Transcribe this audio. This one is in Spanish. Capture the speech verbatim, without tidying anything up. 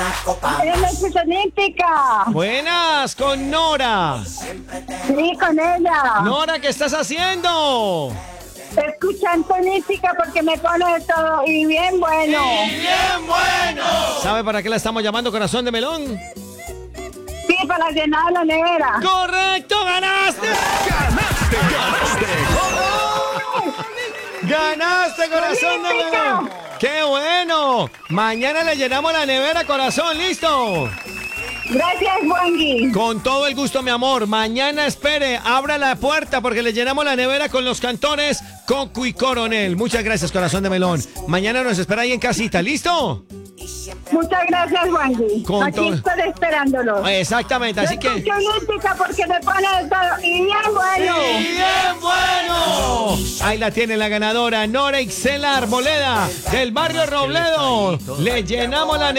Ella es olímpica. Buenas, con Nora. Sí, con ella. Nora, ¿qué estás haciendo? Escuchan olímpica porque me pone de todo y bien bueno. ¡Bien bueno! ¿Sabe para qué la estamos llamando, corazón de melón? Sí, para llenar la nevera. ¡Correcto! ¡Ganaste! ¡Ganaste! ¡Ganaste! ¡Ganaste, corazón de melón! ¡Qué bueno! Mañana le llenamos la nevera, corazón, ¿listo? Gracias, Wangy. Con todo el gusto, mi amor. Mañana espere, abra la puerta porque le llenamos la nevera con los cantores Coco y Coronel. Muchas gracias, corazón de melón. Mañana nos espera ahí en casita, ¿listo? Muchas gracias, Wangy. Con Aquí todo- estoy esperándolo. Exactamente, así que... Escucho olímpica porque me pone de todo y bien bueno. ¡Bien bueno! Ahí la tiene la ganadora, Nora Ixela Arboleda, del barrio Robledo. Le llenamos la